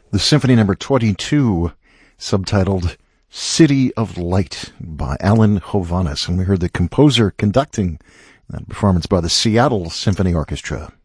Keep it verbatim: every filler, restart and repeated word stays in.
The Symphony Number twenty-two, subtitled City of Light by Alan Hovhaness. And we heard the composer conducting that performance by the Seattle Symphony Orchestra.